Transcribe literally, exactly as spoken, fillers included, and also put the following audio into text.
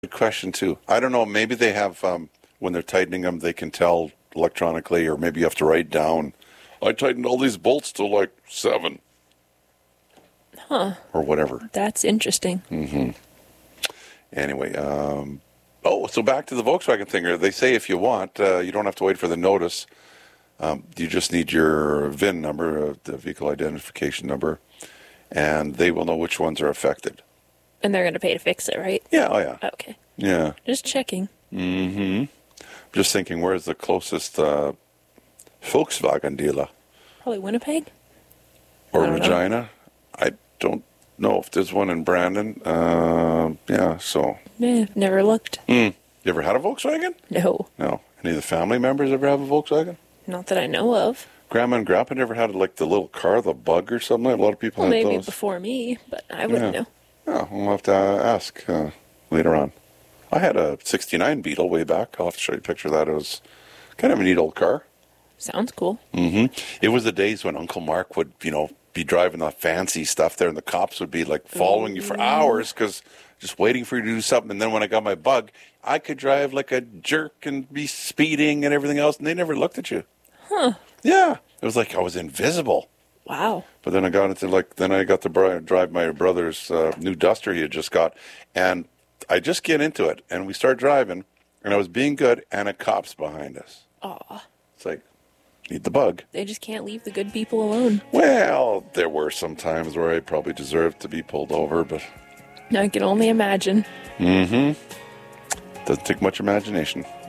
Good question, too. I don't know. Maybe they have, um, when they're tightening them, they can tell electronically, or maybe you have to write down, I tightened all these bolts to like seven. Huh. Or whatever. That's interesting. Mm-hmm. Anyway, um, oh, so back to the Volkswagen thing. They say if you want, uh, you don't have to wait for the notice. Um, you just need your V I N number, uh, the vehicle identification number, and they will know which ones are affected. And they're going to pay to fix it, right? Yeah, oh yeah. Okay. Yeah. Just checking. Mm-hmm. Just thinking, where's the closest uh, Volkswagen dealer? Probably Winnipeg? Or I don't Regina? know. I don't know if there's one in Brandon. Uh, yeah, so. Yeah, never looked. Mm. You ever had a Volkswagen? No. No. Any of the family members ever have a Volkswagen? Not that I know of. Grandma and Grandpa never had like the little car, the Bug or something? A lot of people Well, had maybe those. before me, but I wouldn't Yeah. know. Oh, we'll have to uh, ask uh, later on. I had a sixty-nine Beetle way back. I'll have to show you a picture of that. It was kind of a neat old car. Sounds cool. Mm-hmm. It was the days when Uncle Mark would, you know, be driving the fancy stuff there, and the cops would be like following you for hours because just waiting for you to do something. And then when I got my Bug, I could drive like a jerk and be speeding and everything else, and they never looked at you. Huh. Yeah. It was like I was invisible. Wow. But then I got into like, then I got to bri- drive my brother's uh, new Duster he had just got, and I just get into it, and we start driving, and I was being good, and a cop's behind us. Aw. It's like, need the Bug. They just can't leave the good people alone. Well, there were some times where I probably deserved to be pulled over, but... I can only imagine. Mm-hmm. Doesn't take much imagination.